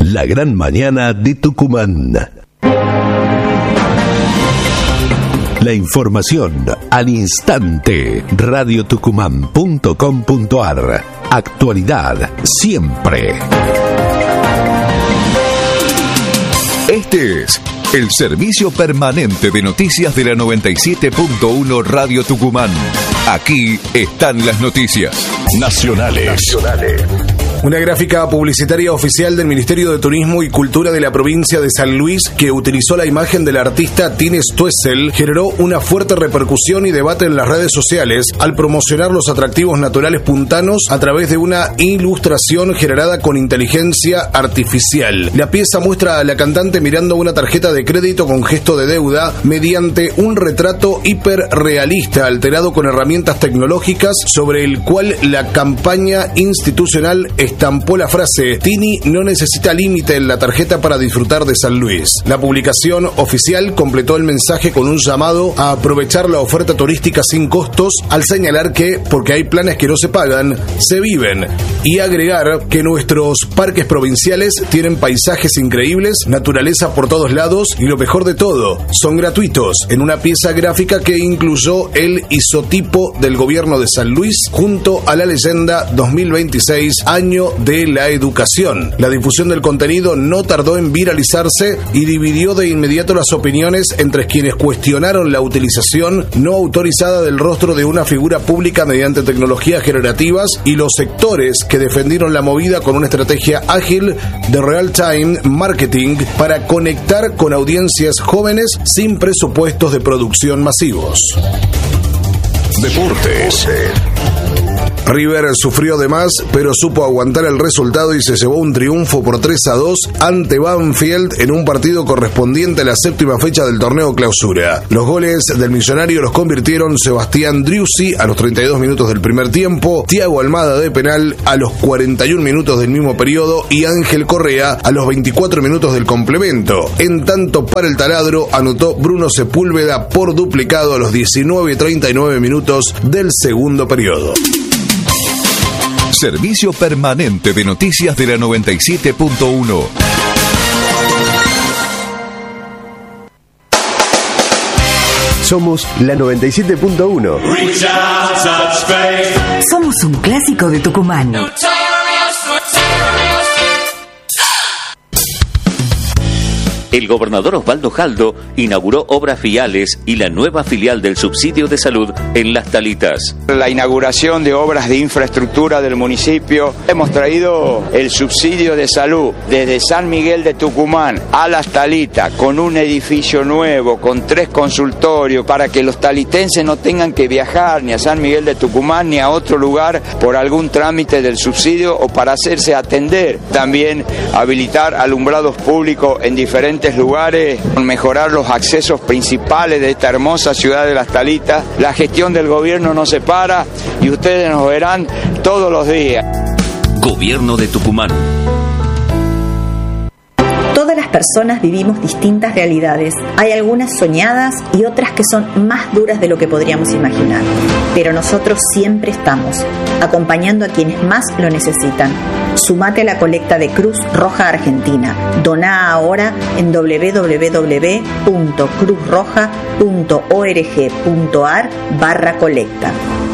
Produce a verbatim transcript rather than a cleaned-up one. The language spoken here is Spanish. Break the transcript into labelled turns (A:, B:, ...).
A: la gran mañana de Tucumán. La información al instante. radio tucumán punto com punto ar. Actualidad siempre. Este es el servicio permanente de noticias de la noventa y siete punto uno Radio Tucumán. Aquí están las noticias nacionales. Nacionales.
B: Una gráfica publicitaria oficial del Ministerio de Turismo y Cultura de la provincia de San Luis, que utilizó la imagen del artista Tine Stoessel, generó una fuerte repercusión y debate en las redes sociales al promocionar los atractivos naturales puntanos a través de una ilustración generada con inteligencia artificial. La pieza muestra a la cantante mirando una tarjeta de crédito con gesto de deuda mediante un retrato hiperrealista alterado con herramientas tecnológicas, sobre el cual la campaña institucional estampó la frase: Tini no necesita límite en la tarjeta para disfrutar de San Luis. La publicación oficial completó el mensaje con un llamado a aprovechar la oferta turística sin costos, al señalar que, porque hay planes que no se pagan, se viven, y agregar que nuestros parques provinciales tienen paisajes increíbles, naturaleza por todos lados y lo mejor de todo, son gratuitos, en una pieza gráfica que incluyó el isotipo del gobierno de San Luis junto a la leyenda dos mil veintiséis, año de la educación. La difusión del contenido no tardó en viralizarse y dividió de inmediato las opiniones entre quienes cuestionaron la utilización no autorizada del rostro de una figura pública mediante tecnologías generativas y los sectores que defendieron la movida con una estrategia ágil de real-time marketing para conectar con audiencias jóvenes sin presupuestos de producción masivos.
A: Deportes.
B: River sufrió de más, pero supo aguantar el resultado y se llevó un triunfo por tres a dos ante Banfield en un partido correspondiente a la séptima fecha del torneo Clausura. Los goles del millonario los convirtieron Sebastián Driussi a los treinta y dos minutos del primer tiempo, Thiago Almada de penal a los cuarenta y un minutos del mismo periodo y Ángel Correa a los veinticuatro minutos del complemento. En tanto, para el taladro anotó Bruno Sepúlveda por duplicado a los diecinueve y treinta y nueve minutos del segundo periodo.
A: Servicio permanente de noticias de la noventa y siete punto uno. Somos la noventa y siete punto uno.
C: Somos un clásico de Tucumán.
D: El gobernador Osvaldo Jaldo inauguró obras viales y la nueva filial del subsidio de salud en Las Talitas.
E: La inauguración de obras de infraestructura del municipio. Hemos traído el subsidio de salud desde San Miguel de Tucumán a Las Talitas, con un edificio nuevo, con tres consultorios, para que los talitenses no tengan que viajar ni a San Miguel de Tucumán ni a otro lugar por algún trámite del subsidio o para hacerse atender. También habilitar alumbrados públicos en diferentes lugares, mejorar los accesos principales de esta hermosa ciudad de Las Talitas. La gestión del gobierno no se para y ustedes nos verán todos los días.
D: Gobierno de Tucumán.
F: Todas las personas vivimos distintas realidades. Hay algunas soñadas y otras que son más duras de lo que podríamos imaginar. Pero nosotros siempre estamos, acompañando a quienes más lo necesitan. Sumate a la colecta de Cruz Roja Argentina. Doná ahora en doble u doble u doble u punto cruz roja punto org punto ar barra colecta.